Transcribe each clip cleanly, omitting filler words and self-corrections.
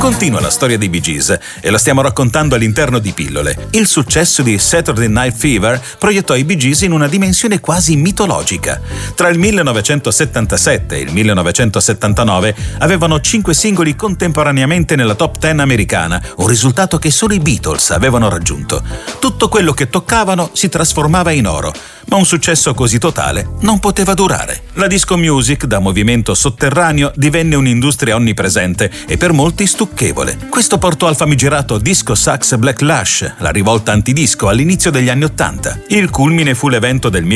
Continua la storia dei Bee Gees e la stiamo raccontando all'interno di Pillole. Il successo di Saturday Night Fever proiettò i Bee Gees in una dimensione quasi mitologica. Tra il 1977 e il 1979 avevano 5 singoli contemporaneamente nella top 10 americana, un risultato che solo i Beatles avevano raggiunto. Tutto quello che toccavano si trasformava in oro, ma un successo così totale non poteva durare. La disco music, da movimento sotterraneo, divenne un'industria onnipresente e per molti stucchevole. Questo portò al famigerato disco sax Blacklash, la rivolta antidisco all'inizio degli anni '80. Il culmine fu l'evento del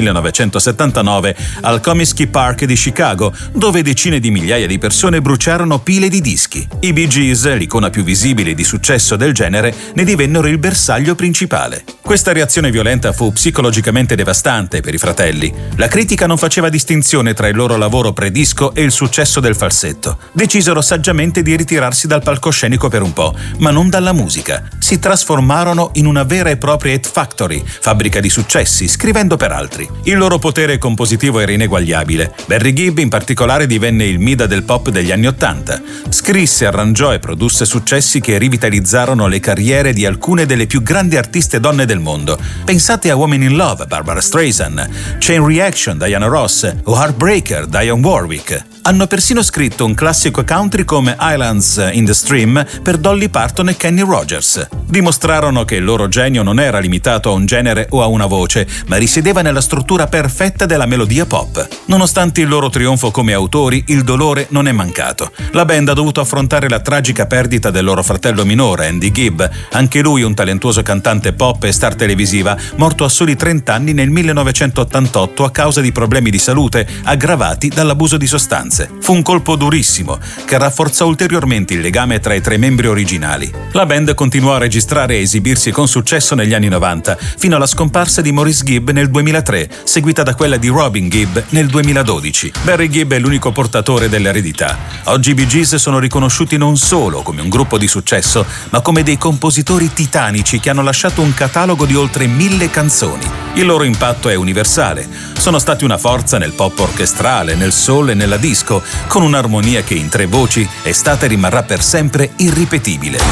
1979 al Comiskey Park di Chicago, dove decine di migliaia di persone bruciarono pile di dischi. I Bee Gees, l'icona più visibile di successo del genere, ne divennero il bersaglio principale. Questa reazione violenta fu psicologicamente devastante per i fratelli. La critica non faceva distinzione tra il loro lavoro predisco e il successo del falsetto. Decisero saggiamente di ritirarsi dal palcoscenico per un po', ma non dalla musica. Si trasformarono in una vera e propria hit factory, fabbrica di successi, scrivendo per altri. Il loro potere compositivo era ineguagliabile. Barry Gibb in particolare divenne il Mida del pop degli anni '80. Scrisse, arrangiò e produsse successi che rivitalizzarono le carriere di alcune delle più grandi artiste donne del mondo. Pensate a Woman in Love, Barbara Streisand, Chain Reaction, Diana Ross o Heartbreaker, Dionne Warwick. Hanno persino scritto un classico country come Islands in the Stream per Dolly Parton e Kenny Rogers. Dimostrarono che il loro genio non era limitato a un genere o a una voce, ma risiedeva nella struttura perfetta della melodia pop. Nonostante il loro trionfo come autori, il dolore non è mancato. La band ha dovuto affrontare la tragica perdita del loro fratello minore, Andy Gibb, anche lui un talentuoso cantante pop e star televisiva, morto a soli 30 anni nel 1988 a causa di problemi di salute aggravati dall'abuso di sostanze. Fu un colpo durissimo che rafforzò ulteriormente il legame tra i 3 membri originali. La band continuò a registrare e esibirsi con successo negli anni 90, fino alla scomparsa di Maurice Gibb nel 2003, seguita da quella di Robin Gibb nel 2012. Barry Gibb è l'unico portatore dell'eredità. Oggi i Bee Gees sono riconosciuti non solo come un gruppo di successo, ma come dei compositori titanici che hanno lasciato un catalogo di oltre 1000 canzoni. Il loro impatto è universale. Sono stati una forza nel pop orchestrale, nel soul e nella disco, con un'armonia che in 3 voci è stata e rimarrà per sempre irripetibile.